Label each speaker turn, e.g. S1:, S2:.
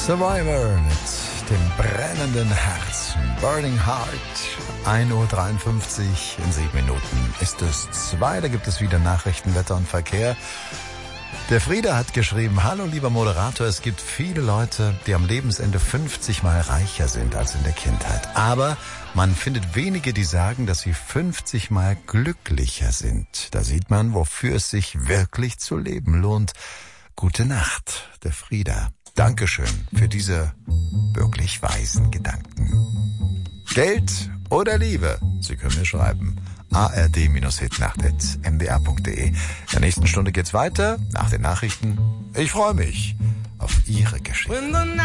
S1: Survivor mit dem brennenden Herz. Burning Heart. 1:53 Uhr in 7 Minuten ist es 2. Da gibt es wieder Nachrichten, Wetter und Verkehr. Der Frieder hat geschrieben: Hallo lieber Moderator, es gibt viele Leute, die am Lebensende 50 Mal reicher sind als in der Kindheit. Aber man findet wenige, die sagen, dass sie 50 Mal glücklicher sind. Da sieht man, wofür es sich wirklich zu leben lohnt. Gute Nacht, der Frieder. Dankeschön für diese wirklich weisen Gedanken. Geld oder Liebe? Sie können mir schreiben. ard-hitnacht@mdr.de. In der nächsten Stunde geht's weiter, nach den Nachrichten. Ich freue mich auf Ihre Geschichte.